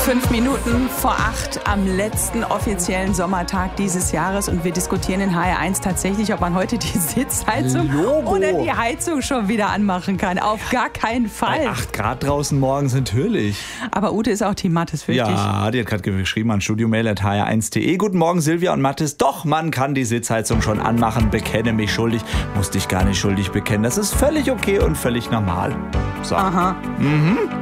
7:05 am letzten offiziellen Sommertag dieses Jahres und wir diskutieren in HR1 tatsächlich, ob man heute die Sitzheizung oder die Heizung schon wieder anmachen kann. Auf gar keinen Fall. Bei 8 Grad draußen morgens natürlich. Aber Ute ist auch Team Mathis, fürchte ich. Ja, die hat gerade geschrieben an studiomail@hr1.de. Guten Morgen Silvia und Mathis. Doch, man kann die Sitzheizung schon anmachen. Bekenne mich schuldig. Musste ich gar nicht schuldig bekennen. Das ist völlig okay und völlig normal. So. Aha.